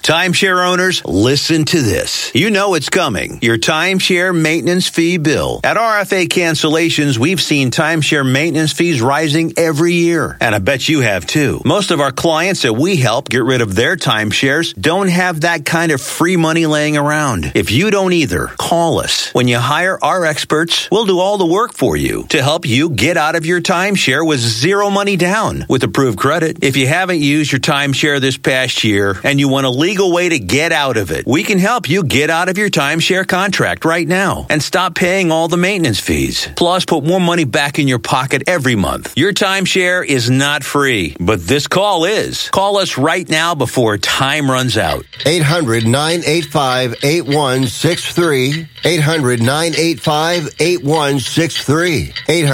Timeshare owners, listen to this. You know it's coming. Your timeshare maintenance fee bill. At RFA Cancellations, we've seen timeshare maintenance fees rising every year. And I bet you have too. Most of our clients that we help get rid of their timeshares don't have that kind of free money laying around. If you don't either, call us. When you hire our experts, we'll do all the work for you to help you get out of your timeshare with zero money down with approved credit. If you haven't used your timeshare this past year and you want a legal way to get out of it, we can help you get out of your timeshare contract right now and stop paying all the maintenance fees. Plus, put more money back in your pocket every month. Your timeshare is not free, but this call is. Call us right now before time runs out. 800-985-8163. 800-985-8163.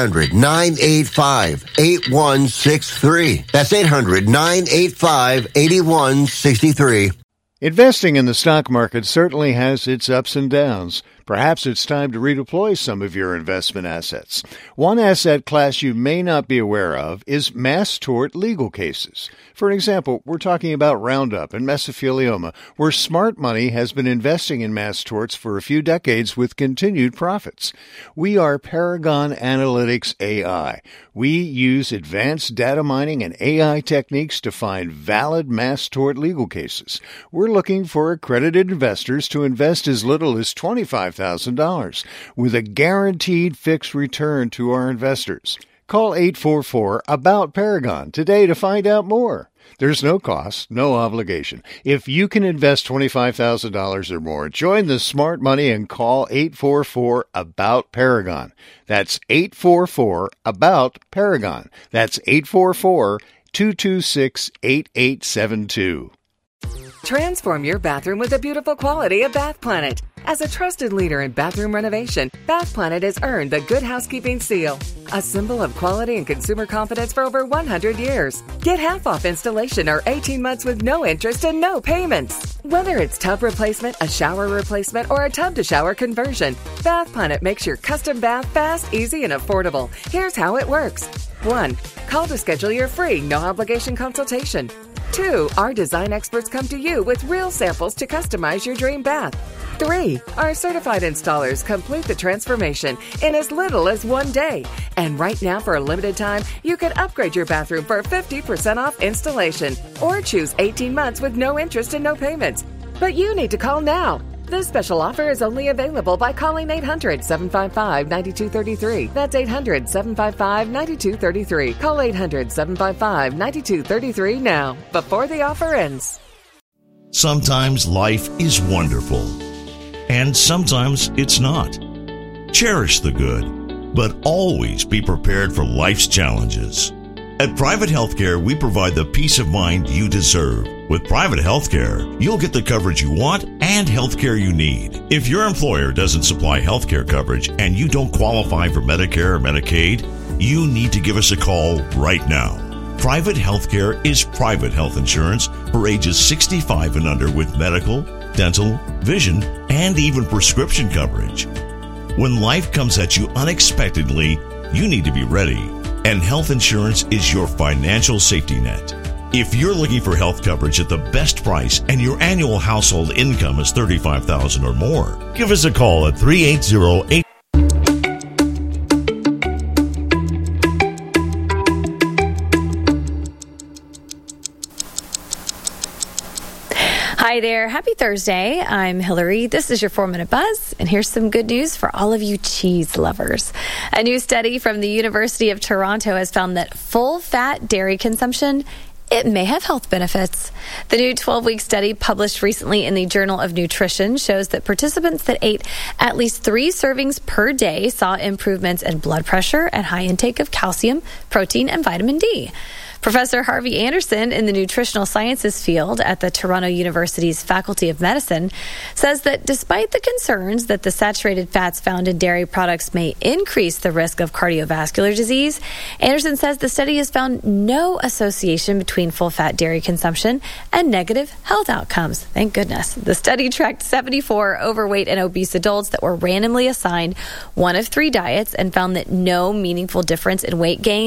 800-985-8163. That's 800-985-8163. Investing in the stock market certainly has its ups and downs. Perhaps it's time to redeploy some of your investment assets. One asset class you may not be aware of is mass tort legal cases. For example, we're talking about Roundup and mesothelioma, where smart money has been investing in mass torts for a few decades with continued profits. We are Paragon Analytics AI. We use advanced data mining and AI techniques to find valid mass tort legal cases. We're looking for accredited investors to invest as little as $25,000 with a guaranteed fixed return to our investors. Call 844-ABOUT-PARAGON today to find out more. There's no cost, no obligation. If you can invest $25,000 or more, join the smart money and call 844-ABOUT-PARAGON. That's 844-ABOUT-PARAGON. That's 844-226-8872. Transform your bathroom with the beautiful quality of Bath Planet. As a trusted leader in bathroom renovation, Bath Planet has earned the Good Housekeeping Seal, a symbol of quality and consumer confidence for over 100 years. Get half off installation or 18 months with no interest and no payments. Whether it's tub replacement, a shower replacement, or a tub-to-shower conversion, Bath Planet makes your custom bath fast, easy, and affordable. Here's how it works. 1. Call to schedule your free, no-obligation consultation. 2. Our design experts come to you with real samples to customize your dream bath. 3. Our certified installers complete the transformation in as little as 1 day. And right now, for a limited time, you can upgrade your bathroom for 50% off installation or choose 18 months with no interest and no payments. But you need to call now. This special offer is only available by calling 800-755-9233. That's 800-755-9233. Call 800-755-9233 now, before the offer ends. Sometimes life is wonderful, and sometimes it's not. Cherish the good, but always be prepared for life's challenges. At Private Healthcare, we provide the peace of mind you deserve. With Private Healthcare, you'll get the coverage you want and healthcare you need. If your employer doesn't supply healthcare coverage and you don't qualify for Medicare or Medicaid, you need to give us a call right now. Private Healthcare is private health insurance for ages 65 and under with medical, dental, vision, and even prescription coverage. When life comes at you unexpectedly, you need to be ready. And health insurance is your financial safety net. If you're looking for health coverage at the best price and your annual household income is $35,000 or more, give us a call at 380-8. Hi there. Happy Thursday. I'm Hillary. This is your 4-Minute Buzz, and here's some good news for all of you cheese lovers. A new study from the University of Toronto has found that full-fat dairy consumption, it may have health benefits. The new 12-week study published recently in the Journal of Nutrition shows that participants that ate at least 3 servings per day saw improvements in blood pressure and high intake of calcium, protein, and vitamin D. Professor Harvey Anderson in the nutritional sciences field at the Toronto University's Faculty of Medicine says that despite the concerns that the saturated fats found in dairy products may increase the risk of cardiovascular disease, Anderson says the study has found no association between full-fat dairy consumption and negative health outcomes. Thank goodness. The study tracked 74 overweight and obese adults that were randomly assigned one of 3 diets and found that no meaningful difference in weight gain,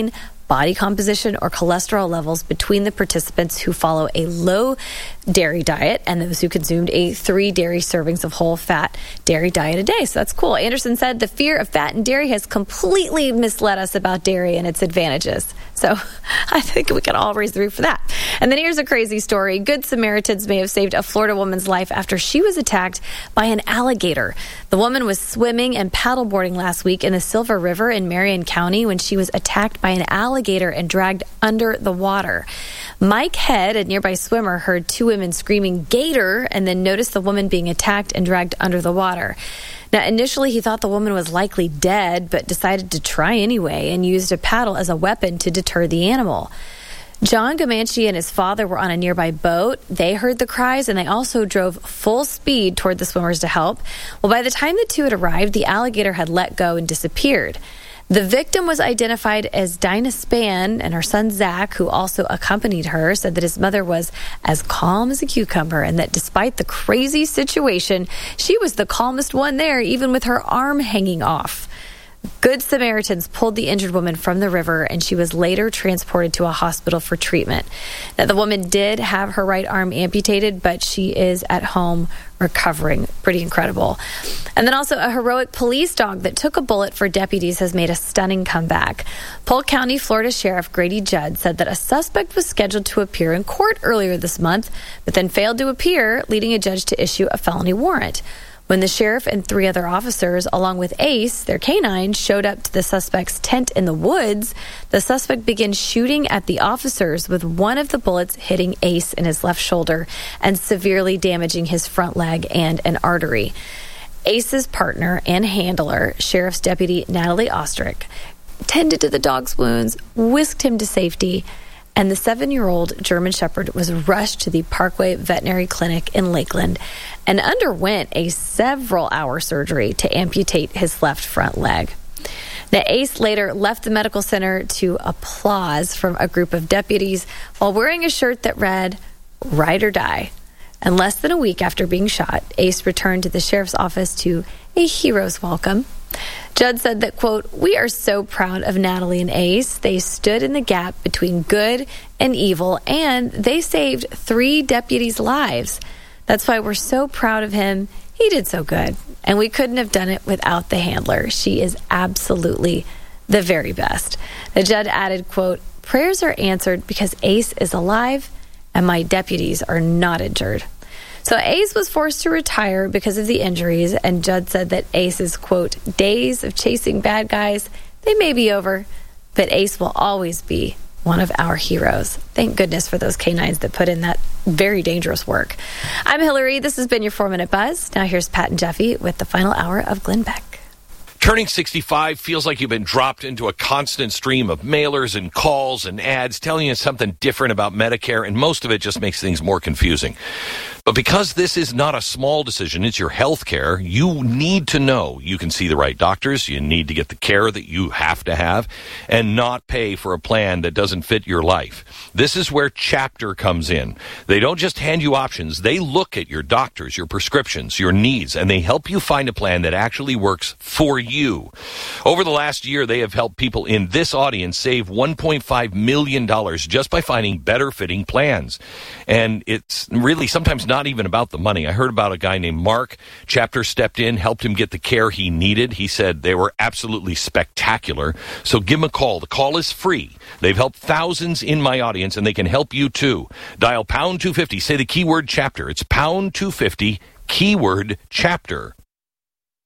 body composition, or cholesterol levels between the participants who follow a low dairy diet and those who consumed a 3 dairy servings of whole fat dairy diet a day. So that's cool. Anderson said the fear of fat and dairy has completely misled us about dairy and its advantages. So I think we can all raise the roof for that. And then here's a crazy story. Good Samaritans may have saved a Florida woman's life after she was attacked by an alligator. The woman was swimming and paddleboarding last week in the Silver River in Marion County when she was attacked by an alligator and dragged under the water. Mike Head, a nearby swimmer, heard 2 women screaming "gator" and then noticed the woman being attacked and dragged under the water. Now, initially, he thought the woman was likely dead, but decided to try anyway and used a paddle as a weapon to deter the animal. John Gamanchi and his father were on a nearby boat. They heard the cries, and they also drove full speed toward the swimmers to help. Well, by the time the 2 had arrived, the alligator had let go and disappeared. The victim was identified as Dinah Spann, and her son Zach, who also accompanied her, said that his mother was as calm as a cucumber and that despite the crazy situation, she was the calmest one there, even with her arm hanging off. Good Samaritans pulled the injured woman from the river, and she was later transported to a hospital for treatment. Now, the woman did have her right arm amputated, but she is at home recovering. Pretty incredible. And then also a heroic police dog that took a bullet for deputies has made a stunning comeback. Polk County, Florida Sheriff Grady Judd said that a suspect was scheduled to appear in court earlier this month, but then failed to appear, leading a judge to issue a felony warrant. When the sheriff and 3 other officers, along with Ace, their canine, showed up to the suspect's tent in the woods, the suspect began shooting at the officers, with one of the bullets hitting Ace in his left shoulder and severely damaging his front leg and an artery. Ace's partner and handler, Sheriff's Deputy Natalie Ostrick, tended to the dog's wounds, whisked him to safety, and the 7-year-old German Shepherd was rushed to the Parkway Veterinary Clinic in Lakeland and underwent a several-hour surgery to amputate his left front leg. Now, Ace later left the medical center to applause from a group of deputies while wearing a shirt that read, "Ride or Die." And less than a week after being shot, Ace returned to the sheriff's office to a hero's welcome. Judd said that, quote, "We are so proud of Natalie and Ace. They stood in the gap between good and evil, and they saved 3 deputies' lives. That's why we're so proud of him. He did so good, and we couldn't have done it without the handler. She is absolutely the very best." The Judd added, quote, "Prayers are answered because Ace is alive and my deputies are not injured." So Ace was forced to retire because of the injuries, and Judd said that Ace's, quote, "days of chasing bad guys, they may be over, but Ace will always be one of our heroes." Thank goodness for those canines that put in that very dangerous work. I'm Hillary. This has been your 4-Minute Buzz. Now here's Pat and Jeffy with the final hour of Glenn Beck. Turning 65 feels like you've been dropped into a constant stream of mailers and calls and ads telling you something different about Medicare, and most of it just makes things more confusing. But because this is not a small decision, it's your health care, you need to know you can see the right doctors, you need to get the care that you have to have, and not pay for a plan that doesn't fit your life. This is where Chapter comes in. They don't just hand you options, they look at your doctors, your prescriptions, your needs, and they help you find a plan that actually works for you. Over the last year, they have helped people in this audience save $1.5 million just by finding better fitting plans. And it's really sometimes not even about the money. I heard about a guy named Mark. Chapter stepped in, helped him get the care he needed. He said they were absolutely spectacular. So give them a call. The call is free. They've helped thousands in my audience, and they can help you too. Dial pound 250. Say the keyword Chapter. It's pound 250, keyword Chapter.